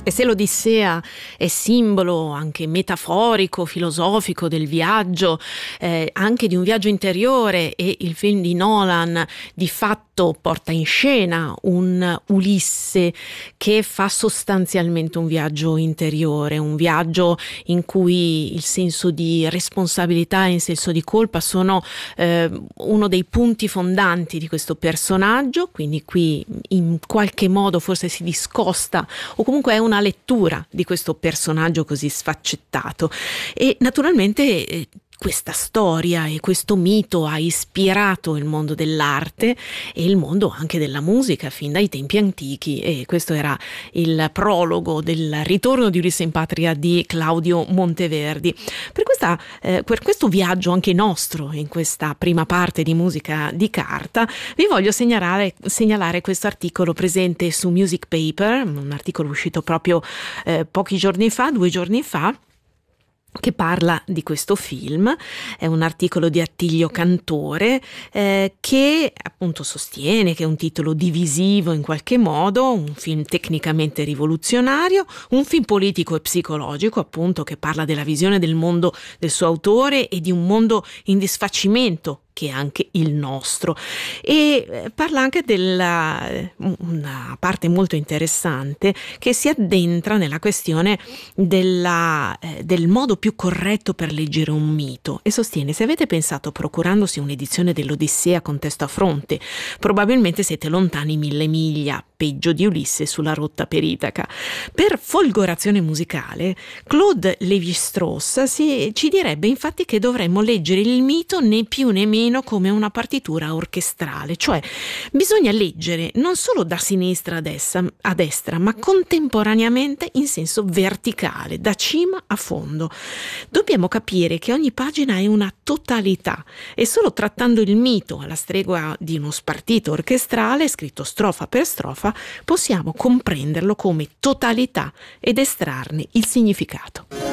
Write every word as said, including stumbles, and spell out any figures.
E se l'Odissea è simbolo anche metaforico, filosofico del viaggio, eh, anche di un viaggio interiore, e il film di Nolan di fatto porta in scena un Ulisse che fa sostanzialmente un viaggio interiore, un viaggio in cui il senso di responsabilità e il senso di colpa sono eh, uno dei punti fondanti di questo personaggio, quindi qui in qualche modo forse si discosta o comunque è una lettura di questo personaggio così sfaccettato. E naturalmente eh, questa storia e questo mito ha ispirato il mondo dell'arte e il mondo anche della musica fin dai tempi antichi, e questo era il prologo del Ritorno di Ulisse in Patria di Claudio Monteverdi. Per, questa, eh, per questo viaggio anche nostro in questa prima parte di Musica di Carta vi voglio segnalare, segnalare questo articolo presente su Music Paper, un articolo uscito proprio eh, pochi giorni fa, due giorni fa, che parla di questo film. È un articolo di Attilio Cantore eh, che appunto sostiene che è un titolo divisivo in qualche modo, un film tecnicamente rivoluzionario, un film politico e psicologico appunto che parla della visione del mondo del suo autore e di un mondo in disfacimento che è anche il nostro, e parla anche della una parte molto interessante che si addentra nella questione della, eh, del modo più corretto per leggere un mito, e sostiene: se avete pensato procurandosi un'edizione dell'Odissea con testo a fronte, probabilmente siete lontani mille miglia, peggio di Ulisse sulla rotta per Itaca. Per folgorazione musicale, Claude Lévi-Strauss si, ci direbbe infatti che dovremmo leggere il mito né più né meno come una partitura orchestrale, cioè bisogna leggere non solo da sinistra a destra, a destra, ma contemporaneamente in senso verticale, da cima a fondo. Dobbiamo capire che ogni pagina è una totalità, e solo trattando il mito alla stregua di uno spartito orchestrale scritto strofa per strofa possiamo comprenderlo come totalità ed estrarne il significato.